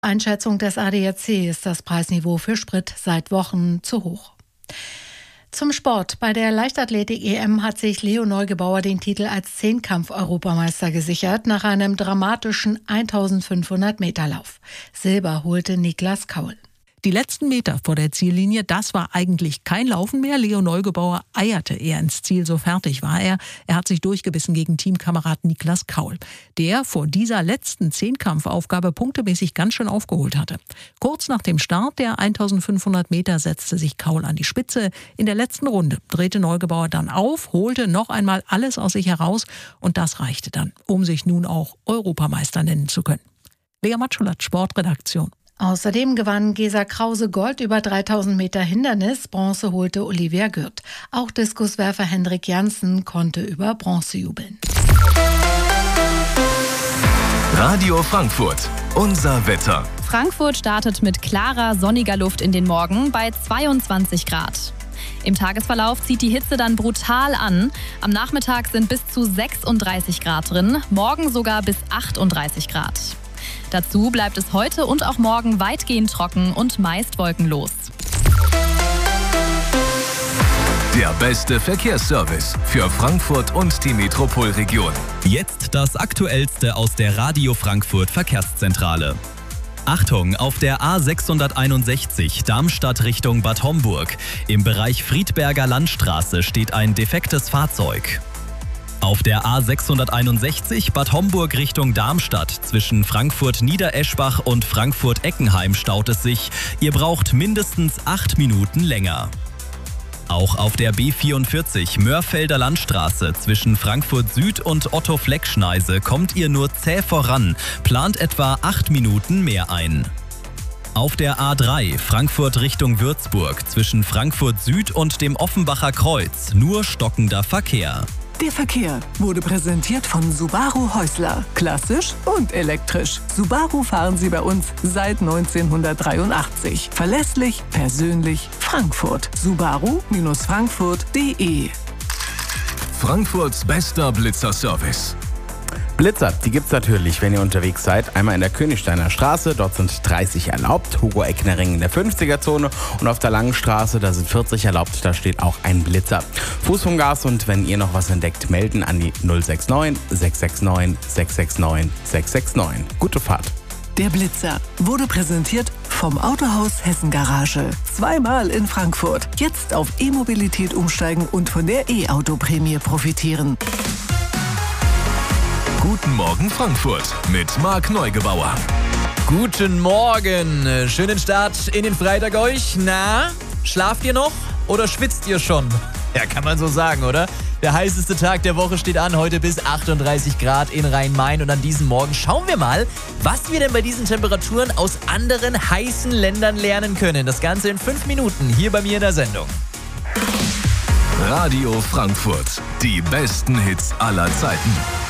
Einschätzung des ADAC ist das Preisniveau für Sprit seit Wochen zu hoch. Zum Sport. Bei der Leichtathletik-EM hat sich Leo Neugebauer den Titel als Zehnkampf-Europameister gesichert nach einem dramatischen 1500-Meter-Lauf. Silber holte Niklas Kaul. Die letzten Meter vor der Ziellinie, das war eigentlich kein Laufen mehr. Leo Neugebauer eierte eher ins Ziel, so fertig war er. Er hat sich durchgebissen gegen Teamkamerad Niklas Kaul, der vor dieser letzten Zehnkampfaufgabe punktemäßig ganz schön aufgeholt hatte. Kurz nach dem Start der 1500 Meter setzte sich Kaul an die Spitze. In der letzten Runde drehte Neugebauer dann auf, holte noch einmal alles aus sich heraus und das reichte dann, um sich nun auch Europameister nennen zu können. Lea Matschulat, Sportredaktion. Außerdem gewann Gesa Krause Gold über 3000 Meter Hindernis, Bronze holte Olivia Gürt. Auch Diskuswerfer Hendrik Janssen konnte über Bronze jubeln. Radio Frankfurt, unser Wetter. Frankfurt startet mit klarer, sonniger Luft in den Morgen bei 22 Grad. Im Tagesverlauf zieht die Hitze dann brutal an. Am Nachmittag sind bis zu 36 Grad drin, morgen sogar bis 38 Grad. Dazu bleibt es heute und auch morgen weitgehend trocken und meist wolkenlos. Der beste Verkehrsservice für Frankfurt und die Metropolregion. Jetzt das Aktuellste aus der Radio Frankfurt Verkehrszentrale. Achtung, auf der A661 Darmstadt Richtung Bad Homburg. Im Bereich Friedberger Landstraße steht ein defektes Fahrzeug. Auf der A661 Bad Homburg Richtung Darmstadt zwischen Frankfurt-Niedereschbach und Frankfurt-Eckenheim staut es sich. Ihr braucht mindestens 8 Minuten länger. Auch auf der B44 Mörfelder Landstraße zwischen Frankfurt Süd und Otto-Fleck-Schneise kommt ihr nur zäh voran, plant etwa 8 Minuten mehr ein. Auf der A3 Frankfurt Richtung Würzburg zwischen Frankfurt Süd und dem Offenbacher Kreuz nur stockender Verkehr. Der Verkehr wurde präsentiert von Subaru Häusler. Klassisch und elektrisch. Subaru fahren Sie bei uns seit 1983. Verlässlich, persönlich, Frankfurt. Subaru-frankfurt.de. Frankfurts bester Blitzer-Service. Blitzer, die gibt's natürlich, wenn ihr unterwegs seid. Einmal in der Königsteiner Straße, dort sind 30 erlaubt. Hugo Ecknering in der 50er-Zone. Und auf der Langen Straße, da sind 40 erlaubt, da steht auch ein Blitzer. Fuß vom Gas und wenn ihr noch was entdeckt, melden an die 069 669 669 669. Gute Fahrt. Der Blitzer wurde präsentiert vom Autohaus Hessen Garage. Zweimal in Frankfurt. Jetzt auf E-Mobilität umsteigen und von der E-Auto-Prämie profitieren. Guten Morgen Frankfurt mit Marc Neugebauer. Guten Morgen, schönen Start in den Freitag euch. Na, schlaft ihr noch oder schwitzt ihr schon? Ja, kann man so sagen, oder? Der heißeste Tag der Woche steht an, heute bis 38 Grad in Rhein-Main. Und an diesem Morgen schauen wir mal, was wir denn bei diesen Temperaturen aus anderen heißen Ländern lernen können. Das Ganze in 5 Minuten hier bei mir in der Sendung. Radio Frankfurt, die besten Hits aller Zeiten.